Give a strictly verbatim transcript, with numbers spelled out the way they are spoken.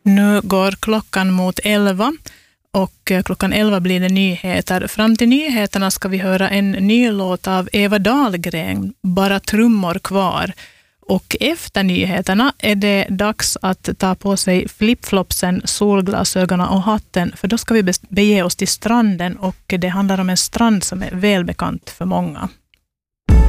Nu går klockan mot elva och klockan elva blir det nyheter. Fram till nyheterna ska vi höra en ny låt av Eva Dahlgren, Bara trummor kvar. Och efter nyheterna är det dags att ta på sig flipflopsen, solglasögonen och hatten, för då ska vi bege oss till stranden, och det handlar om en strand som är välbekant för många.